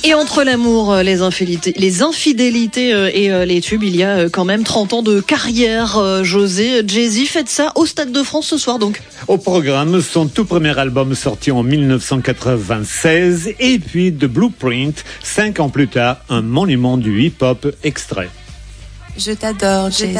Et entre l'amour, les infidélités et les tubes, il y a quand même 30 ans de carrière. José, Jay-Z fête ça au Stade de France ce soir donc. Au programme, son tout premier album sorti en 1996 et puis The Blueprint, 5 ans plus tard, un monument du hip-hop extrait. Je t'adore, Jay-Z.